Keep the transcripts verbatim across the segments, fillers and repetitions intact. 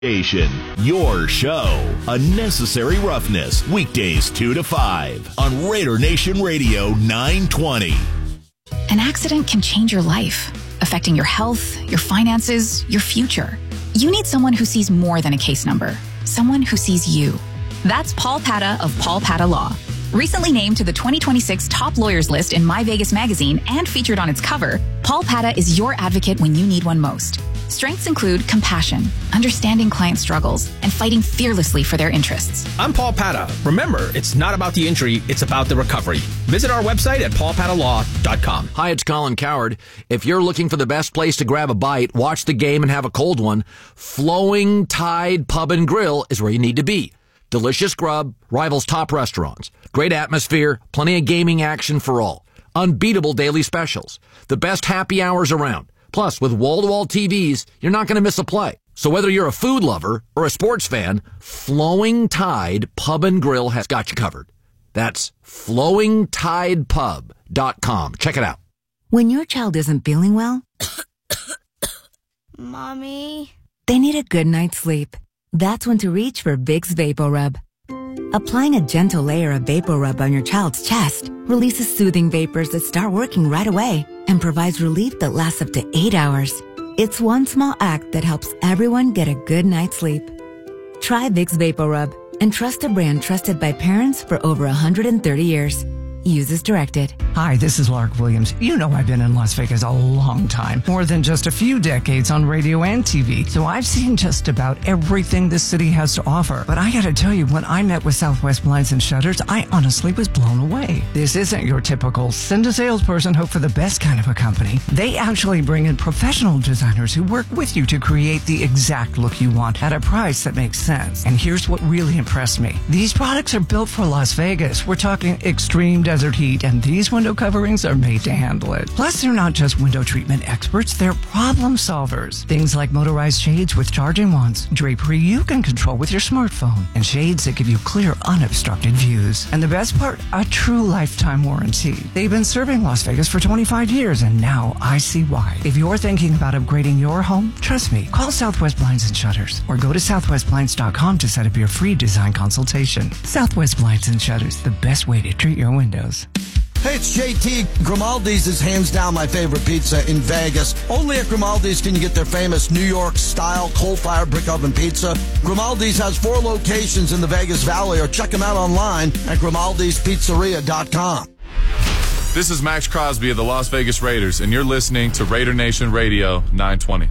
Your show, Unnecessary Roughness, weekdays two to five on Raider Nation Radio nine twenty. An accident can change your life, affecting your health, your finances, your future. You need someone who sees more than a case number, someone who sees you. That's Paul Pata of Paul Pata Law. Recently named to the twenty twenty-six Top Lawyers list in My Vegas magazine and featured on its cover, Paul Pata is your advocate when you need one most. Strengths include compassion, understanding client struggles, and fighting fearlessly for their interests. I'm Paul Pata. Remember, it's not about the injury, it's about the recovery. Visit our website at paul pata law dot com. Hi, it's Colin Coward. If you're looking for the best place to grab a bite, watch the game, and have a cold one, Flowing Tide Pub and Grill is where you need to be. Delicious grub, rivals top restaurants, great atmosphere, plenty of gaming action for all. Unbeatable daily specials, the best happy hours around. Plus, with wall-to-wall T Vs, you're not going to miss a play. So whether you're a food lover or a sports fan, Flowing Tide Pub and Grill has got you covered. That's flowing tide pub dot com. Check it out. When your child isn't feeling well, Mommy, they need a good night's sleep. That's when to reach for Vicks VapoRub. Applying a gentle layer of VapoRub on your child's chest releases soothing vapors that start working right away and provides relief that lasts up to eight hours. It's one small act that helps everyone get a good night's sleep. Try Vicks VapoRub and trust a brand trusted by parents for over one hundred thirty years. Use as directed. Hi, this is Lark Williams. You know I've been in Las Vegas a long time, more than just a few decades on radio and T V, so I've seen just about everything this city has to offer. But I gotta tell you, when I met with Southwest Blinds and Shutters, I honestly was blown away. This isn't your typical send a salesperson, hope for the best kind of a company. They actually bring in professional designers who work with you to create the exact look you want at a price that makes sense. And here's what really impressed me. These products are built for Las Vegas. We're talking extreme desert heat, and these window coverings are made to handle it. Plus, they're not just window treatment experts, they're problem solvers. Things like motorized shades with charging wands, drapery you can control with your smartphone, and shades that give you clear, unobstructed views. And the best part, a true lifetime warranty. They've been serving Las Vegas for twenty-five years, and now I see why. If you're thinking about upgrading your home, trust me, call Southwest Blinds and Shutters, or go to southwest blinds dot com to set up your free design consultation. Southwest Blinds and Shutters, the best way to treat your windows. Hey, it's J T. Grimaldi's is hands down my favorite pizza in Vegas. Only at Grimaldi's can you get their famous New York-style coal-fired brick oven pizza. Grimaldi's has four locations in the Vegas Valley, or check them out online at grimaldis pizzeria dot com. This is Max Crosby of the Las Vegas Raiders, and you're listening to Raider Nation Radio nine twenty.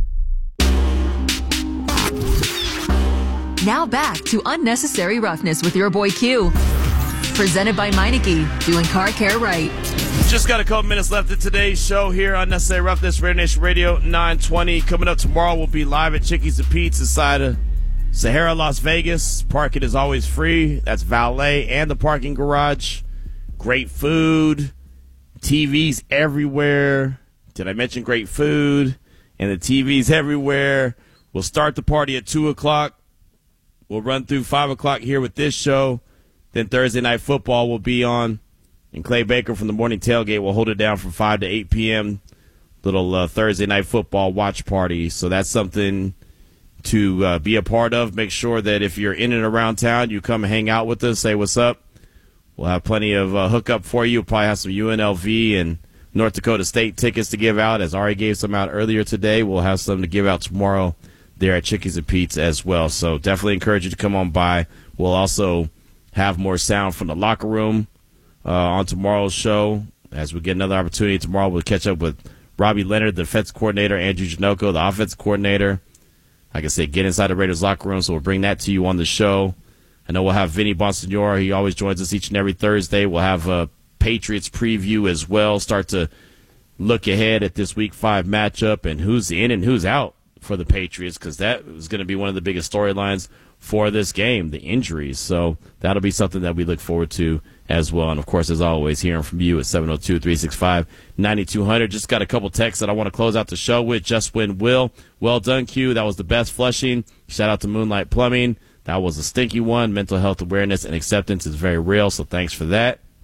Now back to Unnecessary Roughness with your boy Q. Presented by Meineke, doing car care right. Just got a couple minutes left of today's show here on Unnecessary Roughness, Raider Nation Radio nine twenty. Coming up tomorrow, we'll be live at Chickies and Pete's inside of Sahara, Las Vegas. Parking is always free. That's valet and the parking garage. Great food. T Vs everywhere. Did I mention great food? And the T Vs everywhere. We'll start the party at two o'clock. We'll run through five o'clock here with this show. Then Thursday Night Football will be on, and Clay Baker from the Morning Tailgate will hold it down from five to eight p.m. Little uh, Thursday Night Football watch party. So that's something to uh, be a part of. Make sure that if you're in and around town, you come and hang out with us, say what's up. We'll have plenty of uh, hookup for you. We'll probably have some U N L V and North Dakota State tickets to give out. As Ari gave some out earlier today, we'll have some to give out tomorrow there at Chickies and Pete's as well. So definitely encourage you to come on by. We'll also have more sound from the locker room uh, on tomorrow's show. As we get another opportunity tomorrow, we'll catch up with Robbie Leonard, the defense coordinator, Andrew Janocko, the offense coordinator. Like I said, get inside the Raiders locker room, so we'll bring that to you on the show. I know we'll have Vinny Bonsignore. He always joins us each and every Thursday. We'll have a Patriots preview as well, start to look ahead at this week five matchup and who's in and who's out for the Patriots, because that is going to be one of the biggest storylines for this game, the injuries. So that'll be something that we look forward to as well. And, of course, as always, hearing from you at seven oh two, three six five, nine two hundred. Just got a couple texts that I want to close out the show with. Just Win Will. Well done, Q. That was the best flushing. Shout out to Moonlight Plumbing. That was a stinky one. Mental health awareness and acceptance is very real, so thanks for that.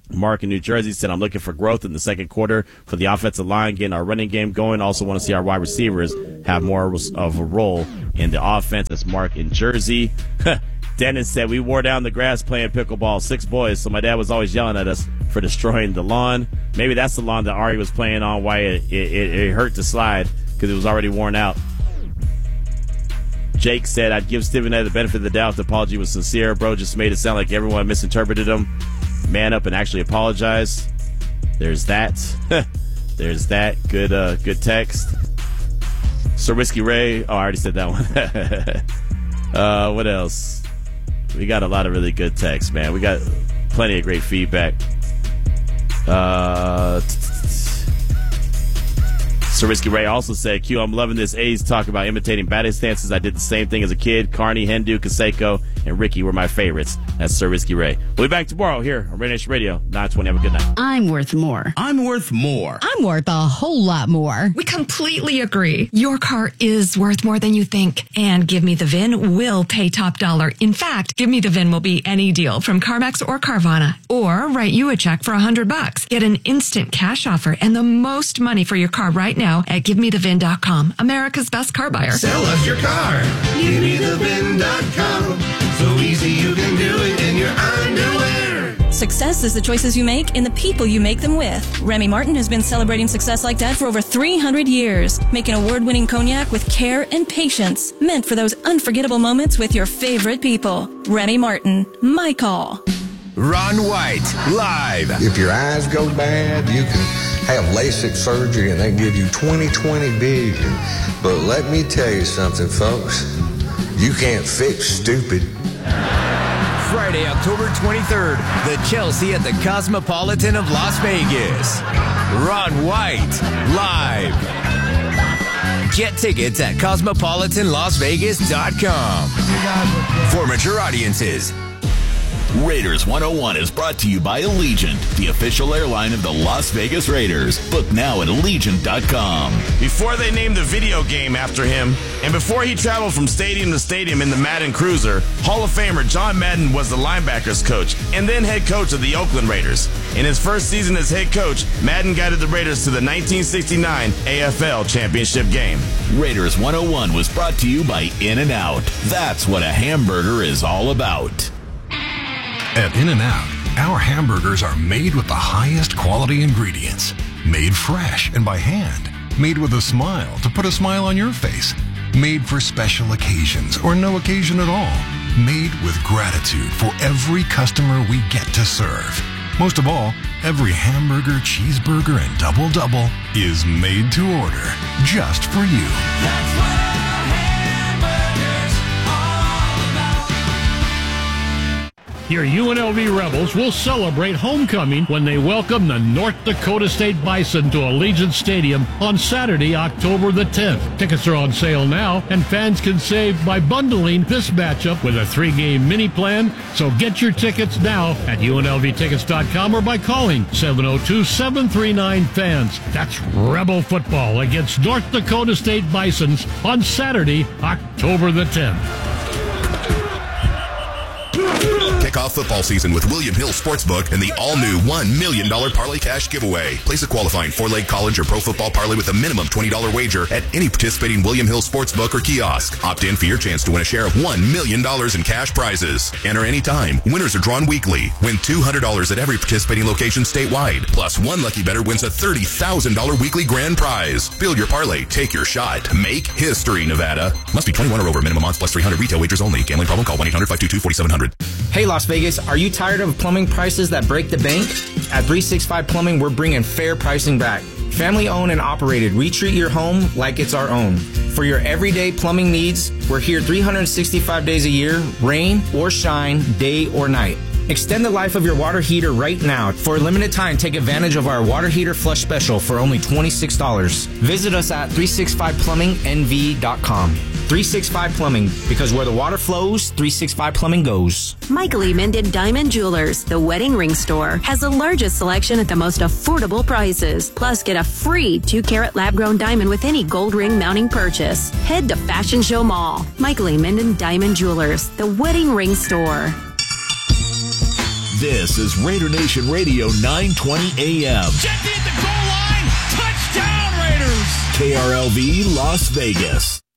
Mark in New Jersey said, I'm looking for growth in the second quarter for the offensive line, getting our running game going. Also want to see our wide receivers have more of a role in the offense. That's Mark in Jersey. Dennis said, we wore down the grass playing pickleball, six boys, so my dad was always yelling at us for destroying the lawn. Maybe that's the lawn that Ari was playing on, why it, it, it hurt to slide, because it was already worn out. Jake said, I'd give Stephen A the benefit of the doubt if the apology was sincere. Bro just made it sound like everyone misinterpreted him. Man up and actually apologize. There's that. There's that. Good uh, good text. Sir Whiskey Ray. Oh, I already said that one. uh, what else? We got a lot of really good texts, man. We got plenty of great feedback. Uh, Sir Whiskey Ray also said, Q, I'm loving this A's talk about imitating batting stances. I did the same thing as a kid. Carney, Hendu, Kaseko, and Ricky were my favorites. That's Sir Whiskey Ray. We'll be back tomorrow here on Raider Nation Radio, nine twenty. Have a good night. I'm worth more. I'm worth more. I'm worth a whole lot more. We completely agree. Your car is worth more than you think. And Give Me the V I N will pay top dollar. In fact, Give Me the V I N will be any deal from CarMax or Carvana. Or write you a check for a hundred bucks. Get an instant cash offer and the most money for your car right now at give me the V I N dot com. America's best car buyer. Sell us your car. give me the V I N dot com. So easy you can do it in your underwear. Success is the choices you make and the people you make them with. Remy Martin has been celebrating success like that for over three hundred years, making award-winning cognac with care and patience, meant for those unforgettable moments with your favorite people. Remy Martin, my call. Ron White, live. If your eyes go bad, you can have LASIK surgery and they give you twenty twenty vision. But let me tell you something, folks. You can't fix stupid. Friday, October twenty-third, the Chelsea at the Cosmopolitan of Las Vegas. Ron White, live. Get tickets at cosmopolitan las vegas dot com. For mature audiences. Raiders one oh one is brought to you by Allegiant, the official airline of the Las Vegas Raiders. Book now at allegiant dot com. Before they named the video game after him, and before he traveled from stadium to stadium in the Madden Cruiser, Hall of Famer John Madden was the linebackers coach and then head coach of the Oakland Raiders. In his first season as head coach, Madden guided the Raiders to the nineteen sixty-nine A F L Championship game. Raiders one oh one was brought to you by In-N-Out. That's what a hamburger is all about. At In-N-Out, our hamburgers are made with the highest quality ingredients. Made fresh and by hand. Made with a smile to put a smile on your face. Made for special occasions or no occasion at all. Made with gratitude for every customer we get to serve. Most of all, every hamburger, cheeseburger, and double-double is made to order just for you. That's what a hamburger's all about. Your U N L V Rebels will celebrate homecoming when they welcome the North Dakota State Bison to Allegiant Stadium on Saturday, October the tenth. Tickets are on sale now, and fans can save by bundling this matchup with a three-game mini plan. So get your tickets now at U N L V tickets dot com or by calling seven oh two, seven three nine, fans. That's Rebel football against North Dakota State Bisons on Saturday, October the tenth. Kick off football season with William Hill Sportsbook and the all-new one million dollars Parlay Cash giveaway. Place a qualifying four-leg college or pro football parlay with a minimum twenty dollars wager at any participating William Hill Sportsbook or kiosk. Opt in for your chance to win a share of one million dollars in cash prizes. Enter anytime. Winners are drawn weekly. Win two hundred dollars at every participating location statewide. Plus, one lucky bettor wins a thirty thousand dollars weekly grand prize. Build your parlay. Take your shot. Make history, Nevada. Must be twenty-one or over. Minimum odds plus three hundred. Retail wagers only. Gambling problem? Call one eight hundred, five two two, four seven zero zero. Hey Las Vegas, are you tired of plumbing prices that break the bank? At three sixty-five Plumbing, we're bringing fair pricing back. Family owned and operated, we treat your home like it's our own. For your everyday plumbing needs, we're here three hundred sixty-five days a year, rain or shine, day or night. Extend the life of your water heater right now. For a limited time, take advantage of our water heater flush special for only twenty-six dollars. Visit us at three sixty-five plumbing N V dot com. three sixty-five Plumbing, because where the water flows, three sixty-five Plumbing goes. Michael E. Minden Diamond Jewelers, the wedding ring store, has the largest selection at the most affordable prices. Plus, get a free two carat lab-grown diamond with any gold ring mounting purchase. Head to Fashion Show Mall. Michael E. Minden Diamond Jewelers, the wedding ring store. This is Raider Nation Radio nine twenty A M. Jetty at the goal line. Touchdown, Raiders. K R L V Las Vegas.